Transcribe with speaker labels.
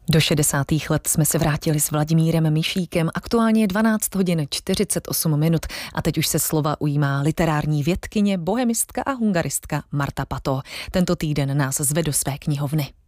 Speaker 1: Do 60. let jsme se vrátili s Vladimírem Mišíkem, aktuálně je 12 hodin 48 minut a teď už se slova ujímá literární vědkyně, bohemistka a hungaristka Marta Pató. Tento týden nás zve do své knihovny.